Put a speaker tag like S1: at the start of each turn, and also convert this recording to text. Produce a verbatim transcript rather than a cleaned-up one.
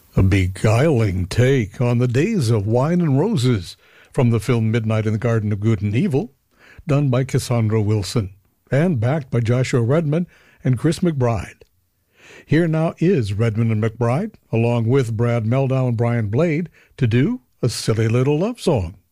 S1: A beguiling take on the days of wine and roses from the film Midnight in the Garden of Good and Evil, done by Cassandra Wilson and backed by Joshua Redman and Chris McBride. Here now is Redman and McBride, along with Brad Meldau and Brian Blade, to do A Silly Little Love Song.